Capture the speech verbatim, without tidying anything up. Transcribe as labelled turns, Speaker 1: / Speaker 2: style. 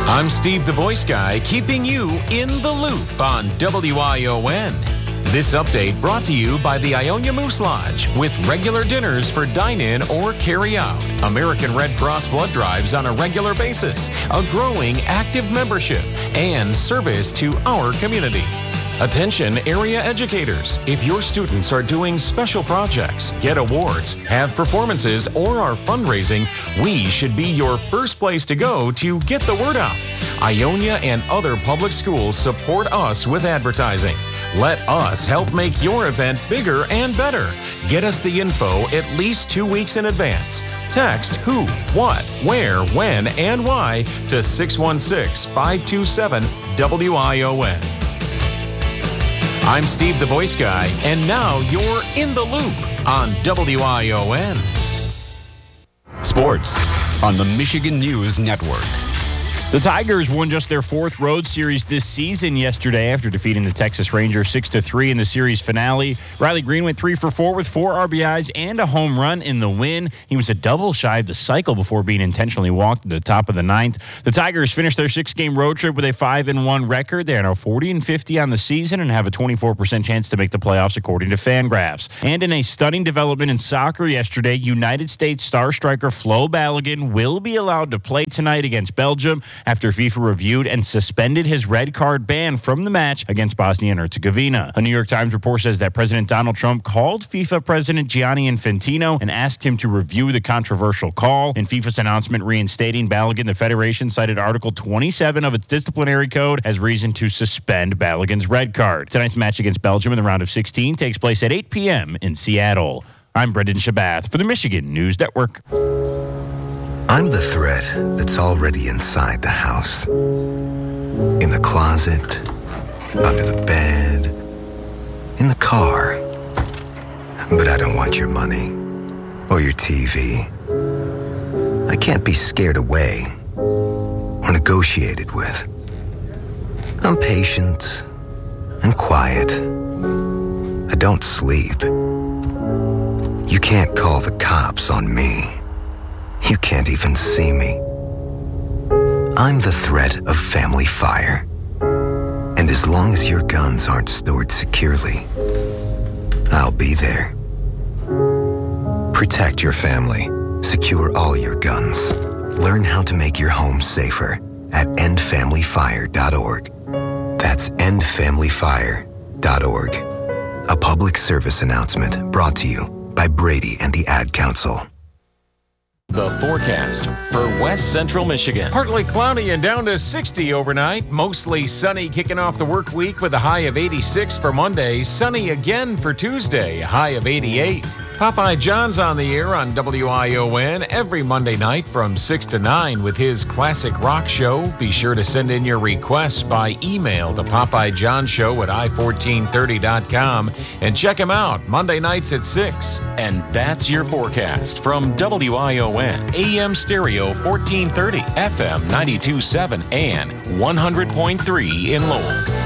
Speaker 1: I'm Steve the Voice Guy, keeping you in the loop on W I O N. This update brought to you by the Ionia Moose Lodge with regular dinners for dine-in or carry-out. American Red Cross blood drives on a regular basis, a growing active membership, and service to our community. Attention area educators. If your students are doing special projects, get awards, have performances, or are fundraising, we should be your first place to go to get the word out. Ionia and other public schools support us with advertising. Let us help make your event bigger and better. Get us the info at least two weeks in advance. Text who, what, where, when, and why to six one six, five two seven, W I O N. I'm Steve the Voice Guy, and now you're in the loop on W I O N.
Speaker 2: Sports on the Michigan News Network.
Speaker 3: The Tigers won just their fourth road series this season yesterday after defeating the Texas Rangers six to three in the series finale. Riley Green went three for four with four R B Is and a home run in the win. He was a double shy of the cycle before being intentionally walked at the top of the ninth. The Tigers finished their six-game road trip with a five and one record. They are now forty and fifty on the season and have a twenty-four percent chance to make the playoffs according to Fangraphs. And in a stunning development in soccer yesterday, United States star striker Flo Balogun will be allowed to play tonight against Belgium after FIFA reviewed and suspended his red card ban from the match against Bosnia and Herzegovina. A New York Times report says that President Donald Trump called FIFA President Gianni Infantino and asked him to review the controversial call. In FIFA's announcement reinstating Balogun, the Federation cited Article twenty-seven of its disciplinary code as reason to suspend Balogun's red card. Tonight's match against Belgium in the round of sixteen takes place at eight p.m. in Seattle. I'm Brendan Shabath for the Michigan News Network.
Speaker 4: I'm the threat that's already inside the house. In the closet, under the bed, in the car. But I don't want your money or your T V. I can't be scared away or negotiated with. I'm patient and quiet. I don't sleep. You can't call the cops on me. You can't even see me. I'm the threat of family fire. And as long as your guns aren't stored securely, I'll be there. Protect your family. Secure all your guns. Learn how to make your home safer at end family fire dot org. That's end family fire dot org. A public service announcement brought to you by Brady and the Ad Council.
Speaker 1: The forecast for West Central Michigan. Partly cloudy and down to sixty overnight. Mostly sunny kicking off the work week with a high of eighty-six for Monday. Sunny again for Tuesday, a high of eighty-eight. Popeye John's on the air on W I O N every Monday night from six to nine with his classic rock show. Be sure to send in your requests by email to Popeye John Show at i fourteen thirty dot com and check him out Monday nights at six. And that's your forecast from W I O N. A M Stereo fourteen thirty, F M ninety-two point seven, and one hundred point three in Lowell.